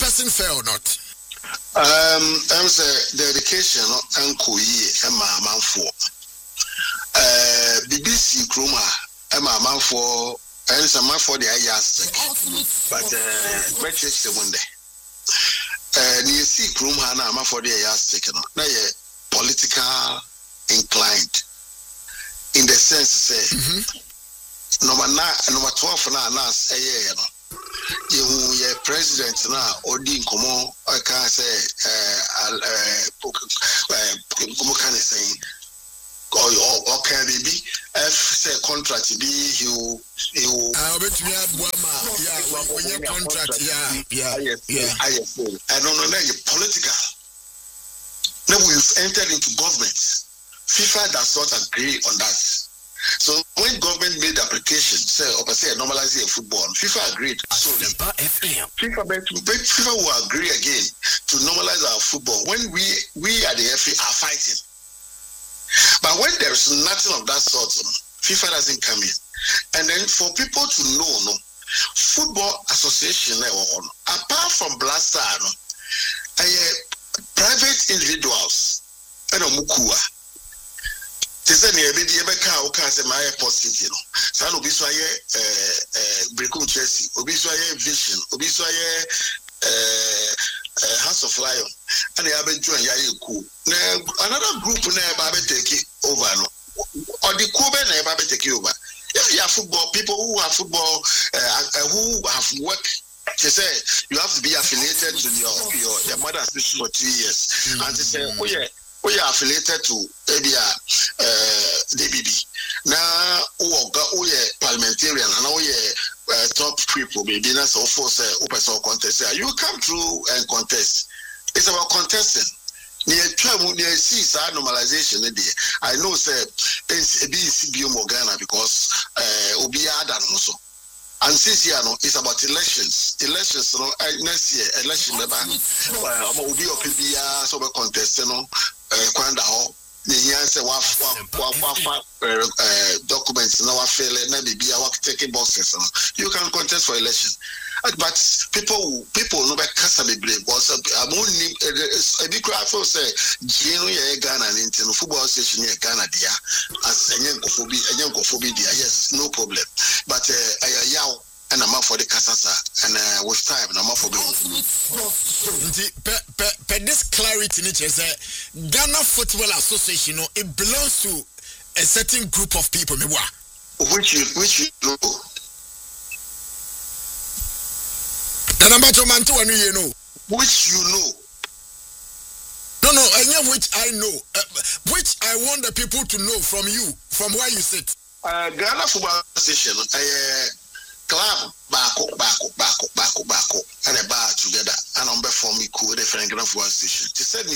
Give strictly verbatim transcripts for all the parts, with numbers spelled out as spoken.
person fair or not? Um, I'm say the education and Koyi and my man for uh B B C Kroma and my man for and some man for the ayas, but uh, let's just the one day. Uh, you see Kroma and I'm for the ayas taken. Now you're political inclined in the sense say mm-hmm. number nine, number twelve for now, nas a year. You are president now, or Dean Como, I can't say, uh, uh, uh, can I say, or or can it be? If say contract be you you. I bet you have one yeah, when your contract, yeah, yeah, yeah. I I don't know, now political. Now we've entered into government. FIFA does not agree on that. So when government made the application, say, or say normalizing football, FIFA agreed. So FIFA, FIFA will agree again to normalize our football when we we at the F A are fighting. But when there's nothing of that sort, FIFA doesn't come in. And then for people to know, no, football association, apart from Blaster, no, uh, private individuals, and Mukua. They said, "Maybe the Ebeka or Casa Maya Positive. San Obiswaye, Brekum Chelsea, Obiswaye Vision, Obiswaye House of Lion, and the Abbey Join Yaku. Now, another group never take it over. Or the Kuba never take it over. If you have football, people who have football, who have worked. She said, you have to be affiliated to your your, your mother's business for two years. Mm-hmm. And she said, oh, yeah. We are affiliated to A B R, uh, D B B. Now, we are parliamentarian and we are top people. Maybe that's all for say open source contest. You come through and contest. It's about contesting. Near travel, near see side normalization. I know, say, it's a B C B Morgana because uh, Obiada also. And since you know, it's about elections. Elections, you know, next year, election, never. Obi or P B R, so we contest, you know. Kwanda ho the answer wa wa documents no wa fail na be a taking boxes you can contest for election but people people no be kasa be blame because I'm only a big crowd for say Gino ye Ghana in football station ye Ghana dia as enyen kofobi enyen kofobi dia yes no problem but uh yaw and I'm for the Casasa and uh, with time and I'm for the this clarity is that Ghana Football Association, you know, it belongs to a certain group of people. Which you which you know. You know. Which you know. No, no, I know which I know. Uh, which I want the people to know from you, from where you sit. Uh, Ghana Football Association, uh, club bako bako bako bako bako and a bar together and on before me cool different Ghana Football Association. She said me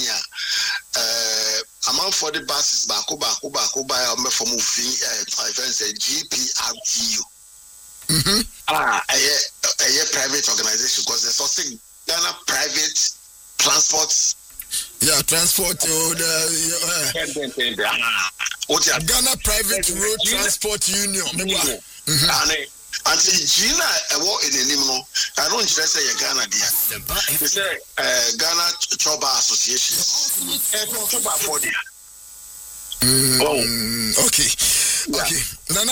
uh amount for the buses bako bako bako by on before moving uh events a G P R T U. Mm-hmm. Ah, a a private organization because there's also Ghana Private Transport. Yeah, transport uh, the uh, Ghana Private Road Transport Union. Mm-hmm. Until Gina, I walk in the Nimno, I don't just say Ghana, dear. They say Ghana Choba Association. Oh, okay, okay.